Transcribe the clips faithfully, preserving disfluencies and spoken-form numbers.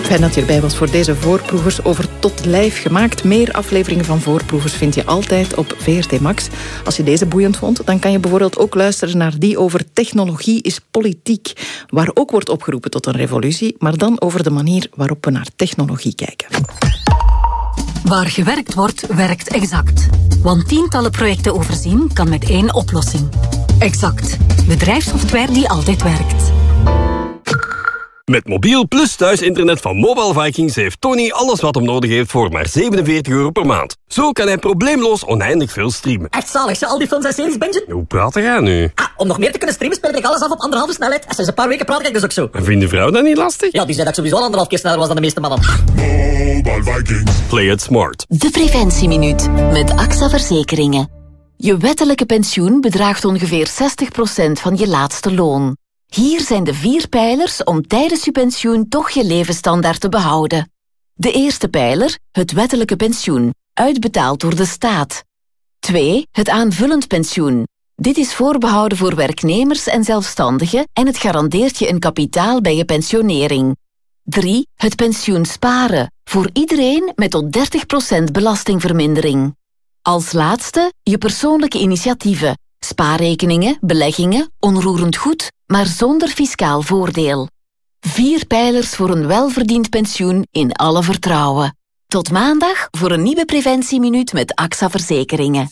Fijn dat je erbij was voor deze Voorproevers over Tot Lijf gemaakt. Meer afleveringen van Voorproevers vind je altijd op V R T Max. Als je deze boeiend vond, dan kan je bijvoorbeeld ook luisteren naar die over technologie is politiek, waar ook wordt opgeroepen tot een revolutie, maar dan over de manier waarop we naar technologie kijken. Waar gewerkt wordt, werkt Exact. Want tientallen projecten overzien kan met één oplossing. Exact. Bedrijfssoftware die altijd werkt. Met mobiel plus thuisinternet van Mobile Vikings heeft Tony alles wat hem nodig heeft voor maar zevenenveertig euro per maand. Zo kan hij probleemloos oneindig veel streamen. Echt zalig, ze al die films en series bingen. Hoe praat jij nu? Ah, om nog meer te kunnen streamen speel ik alles af op anderhalve snelheid. En sinds een paar weken praat ik dus ook zo. En vindt de vrouw dat niet lastig? Ja, die zei dat ik sowieso al anderhalf keer sneller was dan de meeste mannen. Mobile Vikings. Play it smart. De Preventieminuut met A X A Verzekeringen. Je wettelijke pensioen bedraagt ongeveer zestig procent van je laatste loon. Hier zijn de vier pijlers om tijdens je pensioen toch je levensstandaard te behouden. De eerste pijler, het wettelijke pensioen, uitbetaald door de staat. Twee, het aanvullend pensioen. Dit is voorbehouden voor werknemers en zelfstandigen en het garandeert je een kapitaal bij je pensionering. Drie, het pensioen sparen, voor iedereen met tot dertig procent belastingvermindering. Als laatste, je persoonlijke initiatieven. Spaarrekeningen, beleggingen, onroerend goed, maar zonder fiscaal voordeel. Vier pijlers voor een welverdiend pensioen in alle vertrouwen. Tot maandag voor een nieuwe Preventieminuut met A X A Verzekeringen.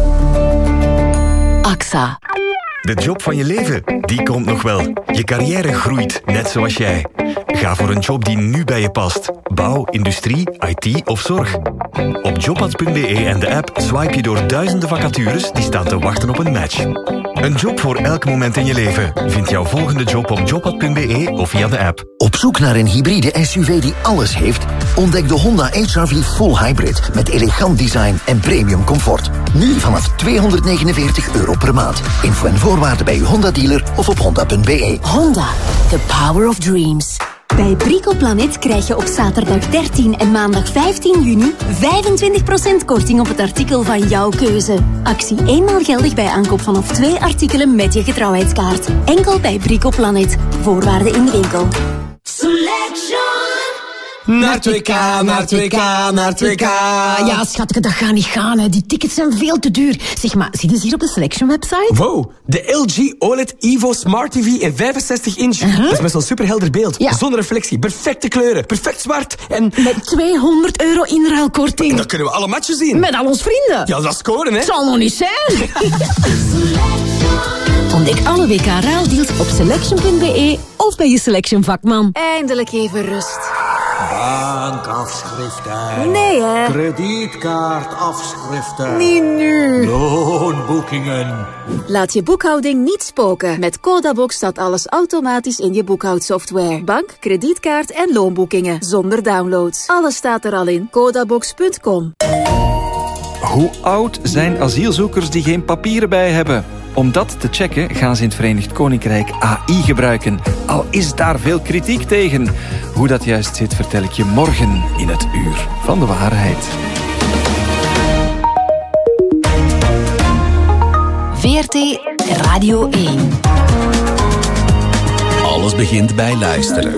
A X A. De job van je leven, die komt nog wel. Je carrière groeit, net zoals jij. Ga voor een job die nu bij je past. Bouw, industrie, I T of zorg. Op jobpad punt b e en de app swipe je door duizenden vacatures die staan te wachten op een match. Een job voor elk moment in je leven. Vind jouw volgende job op jobpad punt b e of via de app. Op zoek naar een hybride S U V die alles heeft? Ontdek de Honda H R V Full Hybrid met elegant design en premium comfort. Nu vanaf tweehonderdnegenenveertig euro per maand. Info en voorwaarden bij uw Honda-dealer of op honda punt b e. Honda, the power of dreams. Bij Brico Planet krijg je op zaterdag dertien en maandag vijftien juni vijfentwintig procent korting op het artikel van jouw keuze. Actie eenmaal geldig bij aankoop vanaf twee artikelen met je getrouwheidskaart. Enkel bij Brico Planet. Voorwaarden in de winkel. Selection! Naar twee K, naar twee K, naar twee K. Ja, schatje, dat gaat niet gaan. Hè. Die tickets zijn veel te duur. Zeg maar, zie je hier op de Selection website? Wow, de L G O L E D Evo Smart T V in vijfenzestig inch. Uh-huh. Dat is met zo'n superhelder beeld. Ja. Zonder reflectie, perfecte kleuren, perfect zwart en... Met tweehonderd euro inruilkorting. En dan kunnen we alle matchen zien. Met al ons vrienden. Ja, dat is scoren, hè. Het zal nog niet zijn. Ontdek alle W K-ruildeals op selection punt b e of bij je Selection vakman. Eindelijk even rust. Bankafschriften. Nee, hè. Kredietkaartafschriften. Niet nu. Loonboekingen. Laat je boekhouding niet spoken. Met Codabox staat alles automatisch in je boekhoudsoftware. Bank, kredietkaart en loonboekingen. Zonder downloads. Alles staat er al in. codabox punt com. Hoe oud zijn asielzoekers die geen papieren bij hebben? Om dat te checken gaan ze in het Verenigd Koninkrijk A I gebruiken. Al is daar veel kritiek tegen. Hoe dat juist zit, vertel ik je morgen in het Uur van de Waarheid. V R T Radio één. Alles begint bij luisteren.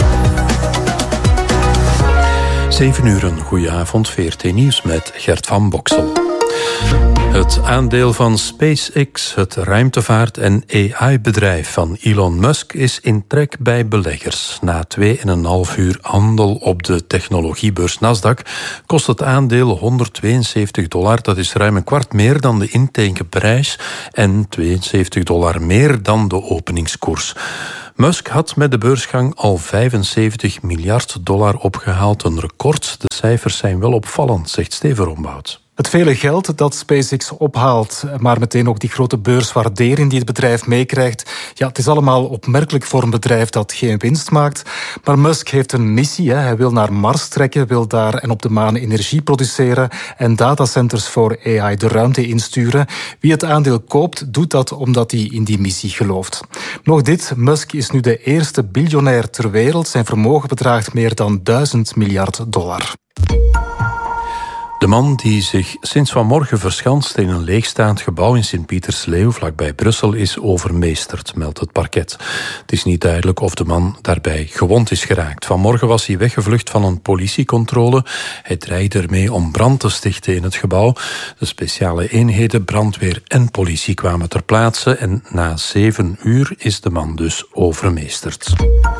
zeven uur, een goeie avond, V R T Nieuws met Gert van Boksel. Het aandeel van SpaceX, het ruimtevaart- en A I-bedrijf van Elon Musk, is in trek bij beleggers. Na twee en een half uur handel op de technologiebeurs Nasdaq kost het aandeel honderdtweeënzeventig dollar. Dat is ruim een kwart meer dan de intekenprijs en tweeënzeventig dollar meer dan de openingskoers. Musk had met de beursgang al vijfenzeventig miljard dollar opgehaald, een record. De cijfers zijn wel opvallend, zegt Steven Rombout. Het vele geld dat SpaceX ophaalt, maar meteen ook die grote beurswaardering die het bedrijf meekrijgt. Ja, het is allemaal opmerkelijk voor een bedrijf dat geen winst maakt. Maar Musk heeft een missie. Hè. Hij wil naar Mars trekken, wil daar en op de maan energie produceren en datacenters voor A I de ruimte insturen. Wie het aandeel koopt, doet dat omdat hij in die missie gelooft. Nog dit, Musk is nu de eerste biljonair ter wereld. Zijn vermogen bedraagt meer dan duizend miljard dollar. De man die zich sinds vanmorgen verschanst in een leegstaand gebouw in Sint-Pietersleeuw, vlakbij Brussel, is overmeesterd, meldt het parket. Het is niet duidelijk of de man daarbij gewond is geraakt. Vanmorgen was hij weggevlucht van een politiecontrole. Hij dreigde ermee om brand te stichten in het gebouw. De speciale eenheden, brandweer en politie kwamen ter plaatse en na zeven uur is de man dus overmeesterd.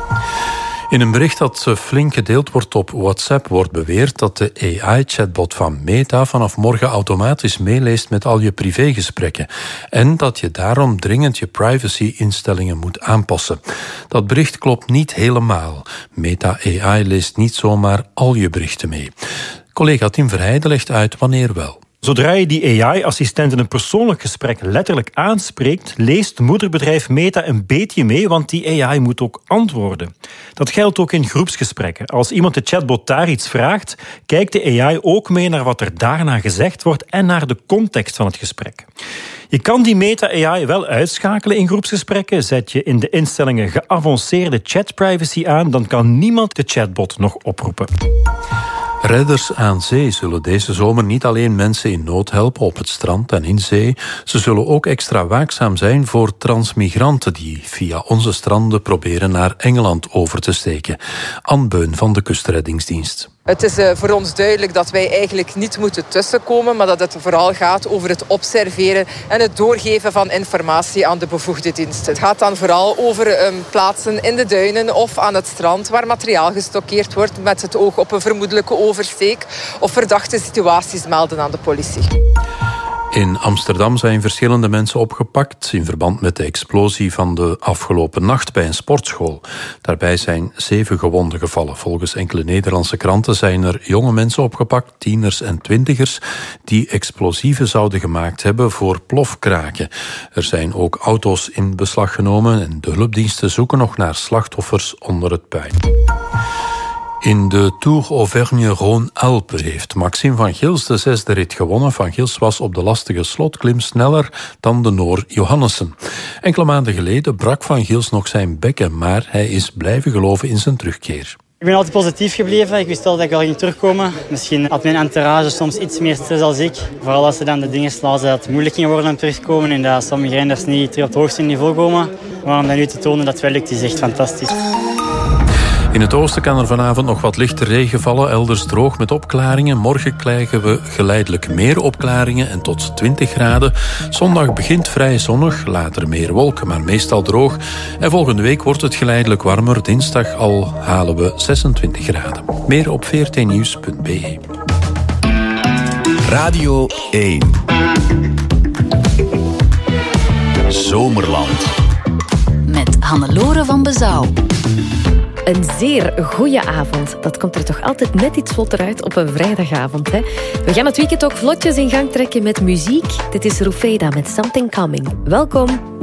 In een bericht dat flink gedeeld wordt op WhatsApp wordt beweerd dat de A I-chatbot van Meta vanaf morgen automatisch meeleest met al je privégesprekken en dat je daarom dringend je privacy-instellingen moet aanpassen. Dat bericht klopt niet helemaal. Meta A I leest niet zomaar al je berichten mee. Collega Tim Verheijden legt uit wanneer wel. Zodra je die A I-assistent in een persoonlijk gesprek letterlijk aanspreekt, leest moederbedrijf Meta een beetje mee, want die A I moet ook antwoorden. Dat geldt ook in groepsgesprekken. Als iemand de chatbot daar iets vraagt, kijkt de A I ook mee naar wat er daarna gezegd wordt en naar de context van het gesprek. Je kan die Meta-A I wel uitschakelen in groepsgesprekken. Zet je in de instellingen geavanceerde chatprivacy aan, dan kan niemand de chatbot nog oproepen. Redders aan zee zullen deze zomer niet alleen mensen in nood helpen op het strand en in zee. Ze zullen ook extra waakzaam zijn voor transmigranten die via onze stranden proberen naar Engeland over te steken. Anne Beun van de Kustreddingsdienst. Het is uh, voor ons duidelijk dat wij eigenlijk niet moeten tussenkomen, maar dat het vooral gaat over het observeren en het doorgeven van informatie aan de bevoegde dienst. Het gaat dan vooral over um, plaatsen in de duinen of aan het strand waar materiaal gestockeerd wordt met het oog op een vermoedelijke oversteek of verdachte situaties melden aan de politie. In Amsterdam zijn verschillende mensen opgepakt in verband met de explosie van de afgelopen nacht bij een sportschool. Daarbij zijn zeven gewonden gevallen. Volgens enkele Nederlandse kranten zijn er jonge mensen opgepakt, tieners en twintigers, die explosieven zouden gemaakt hebben voor plofkraken. Er zijn ook auto's in beslag genomen en de hulpdiensten zoeken nog naar slachtoffers onder het puin. In de Tour Auvergne-Rhône-Alpes heeft Maxime van Gils de zesde rit gewonnen. Van Gils was op de lastige slotklim sneller dan de Noor Johannessen. Enkele maanden geleden brak Van Gils nog zijn bekken, maar hij is blijven geloven in zijn terugkeer. Ik ben altijd positief gebleven. Ik wist al dat ik wel ging terugkomen. Misschien had mijn entourage soms iets meer stress als ik. Vooral als ze dan de dingen lazen dat het moeilijk ging worden om terugkomen en dat sommige renners niet terug op het hoogste niveau komen. Maar om dat nu te tonen dat het wel lukt, is echt fantastisch. In het oosten kan er vanavond nog wat lichte regen vallen, elders droog met opklaringen. Morgen krijgen we geleidelijk meer opklaringen en tot twintig graden. Zondag begint vrij zonnig, later meer wolken, maar meestal droog. En volgende week wordt het geleidelijk warmer. Dinsdag al halen we zesentwintig graden. Meer op v r t nieuws punt b e. Radio één. Zomerland. Met Hannelore van Bezouw. Een zeer goeie avond. Dat komt er toch altijd net iets vlotter uit op een vrijdagavond. Hè? We gaan het weekend ook vlotjes in gang trekken met muziek. Dit is Rufeda met Something Coming. Welkom.